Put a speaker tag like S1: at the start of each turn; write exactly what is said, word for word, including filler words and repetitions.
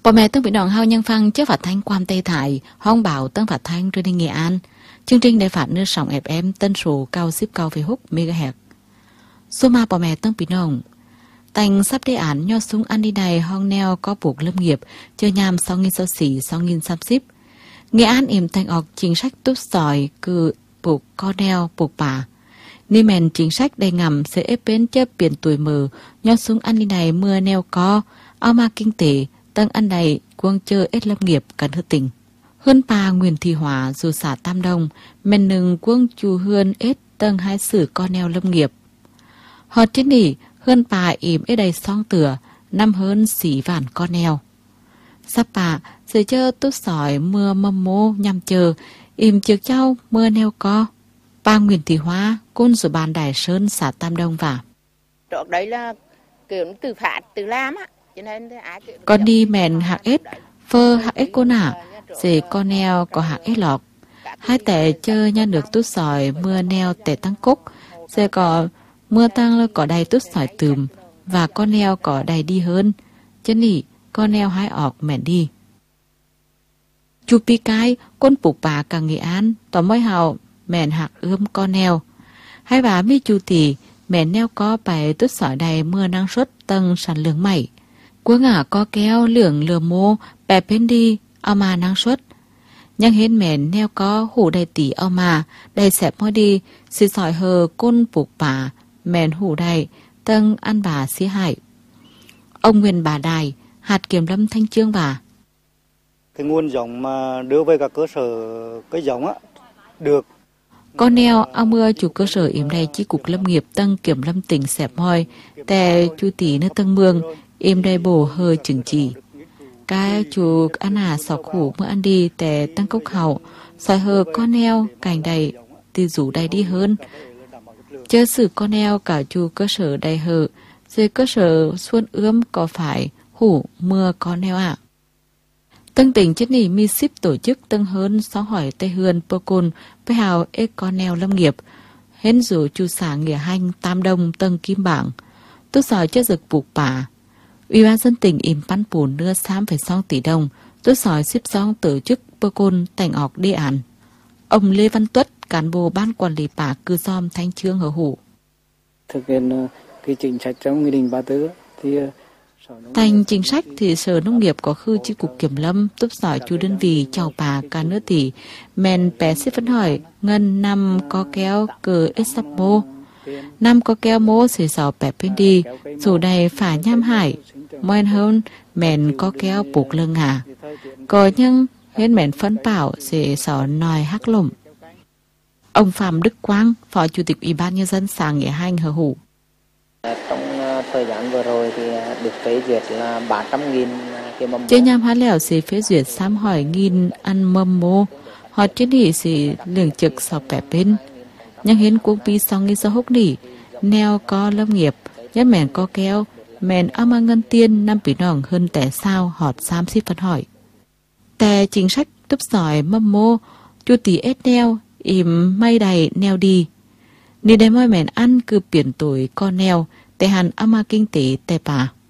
S1: Bố mẹ Tân Bị Đòn Hao Nhân Phăng chế phát thanh Quam Tây Thải, Hong Bảo Tân Phát Thanh Truyền hình Nghệ An. Chương trình đại phát nơi sóng ép em tân số cao ship cao về hút megahertz. Số ma bố mẹ Tân Bị Đòn. Tành sắp đề án nho súng ăn đi này hong neo có buộc lâm nghiệp, chơi nhàm sáu nghìn sáu xỉ sáu nghìn sắp ship. Nghệ An im thành ọc chính sách tút sỏi cư buộc co neo buộc bà. Ni mèn chính sách đầy ngầm sẽ ép bên chấp biển tuổi mờ, nho súng ăn đi này mưa neo co, ao ma kinh tế, tăng ăn này quân chơi ết lâm nghiệp cần hư tình. Hơn bà Nguyễn Thị Hóa dù xã Tam Đông, men nừng quân chù hươn ết tăng hai sử co neo lâm nghiệp. Họ trên nỉ, hơn bà im ết đầy song tửa, năm hơn xỉ vản co neo. Sắp bà, sẽ chơ tút sỏi mưa mâm mô nhằm chờ, im trước châu mưa neo co. Bà Nguyễn Thị Hóa, côn rồi bàn Đài Sơn xã Tam Đông và.
S2: Trước đấy là kiểu từ phạt, từ làm á.
S1: Con đi mẹn hạc ết, phơ hạc ết cô nả, dì con neo có hạc ết lọc. Hai tẻ chơi nha được tút sỏi mưa neo tẻ tăng cúc, dì có mưa tăng là có đầy tút sỏi tùm, và con neo có đầy đi hơn. Chân nỉ, con neo hai ọc mẹn đi. Chú Pi Cái, con bục bà cả Nghệ An, tỏ môi hào mẹn hạc ươm con neo. Hai bà mi chú tỷ, mẹn neo có bài tút sỏi đầy mưa năng suất tăng sản lượng mảy. Quốc ngả có kéo lưỡng lừa mô, bè bên đi, ao mà năng suất. Nhưng hên mẹn neo có hủ đầy tỷ ao mà, đầy xẹp môi đi, xì sỏi hờ côn bục bà, mẹn hủ đầy, tăng ăn bà xí hại. Ông Nguyên Bà Đài, hạt kiểm lâm Thanh Trương bà.
S3: Cái nguồn giống mà đưa về các cơ sở cái giống á, được.
S1: Con neo, ao mưa chủ cơ sở yếm đầy chi cục lâm nghiệp tăng kiểm lâm tỉnh xẹp môi, tè chú tỷ nơi tăng mương, yếm đầy bổ hơi chừng chỉ. Cái chú ăn à sọc khủ mưa ăn đi tè tăng cốc hậu, soi hờ con neo, cành đầy, từ rủ đầy đi hơn. Chớ xử con neo cả chú cơ sở đầy hờ, dưới cơ sở xuân ươm có phải hủ mưa con neo ạ. À. Tân tỉnh chất nỉ mi ship tổ chức tăng hơn sáu hỏi Tây Hươn Pô Côn với hào ê con neo lâm nghiệp. Hến rủ chú xã Nghĩa Hanh Tam Đông Tân Kim Bảng. Tốt sỏi chất dực buộc bà. Ủy ban dân tỉnh im pan bùn đưa tám phẩy sáu tỷ đồng. Tốt sỏi ship xong tổ chức Pô Côn thành ọc đề án. Ông Lê Văn Tuất, cán bộ ban quản lý bà cư giom Thanh Trương hở hủ.
S4: Thực hiện cái chính sách trong nghị định ba mươi tư thì
S1: thành chính sách thì Sở Nông nghiệp có khư chi cục kiểm lâm túc sỏi chú đơn vị chào bà cả nước tỷ men bé xếp phấn hỏi ngân năm có kéo cờ ít sắp mô năm có kéo mô xì sò bẻ bên đi dù này phải nham hải moen hơn men có kéo buộc lưng hà có nhưng hết men phấn bảo xì sò nòi hắc lủng. Ông Phạm Đức Quang, Phó Chủ tịch Ủy ban Nhân dân xã Nghĩa Hanh hở hủ.
S4: Thời gian vừa rồi thì được phê duyệt là ba trăm nghìn cái mâm.
S1: Chơi nhằm hát lẻo sẽ phê duyệt xăm hỏi nghìn ăn mâm mô. Họ trên đỉ sẽ lường trực sọc bẻ bên. Nhưng hiến quốc bí xong nghìn sơ hốc đỉ. Neo có lâm nghiệp, nhất mẹn có kéo. Mẹn ao mà ngân tiên năm bí nòng hơn tẻ sao họt xăm xí phân hỏi. Tè chính sách túp sỏi mâm mô. Chú tí ết neo, im may đầy neo đi. Nì đem môi mẹn ăn cứ biển tuổi con neo. Tệ hẳn ama kinh tế tệ bà.